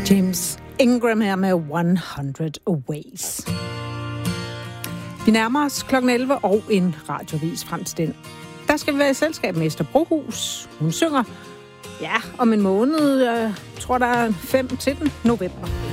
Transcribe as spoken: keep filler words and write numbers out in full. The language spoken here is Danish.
James Ingram her med hundrede Ways. Vi nærmer os klokken elleve og en radiovis frem til den. Der skal vi være i selskab med Esther Brohus. Hun synger, ja, om en måned. Jeg tror, der er fem til den november.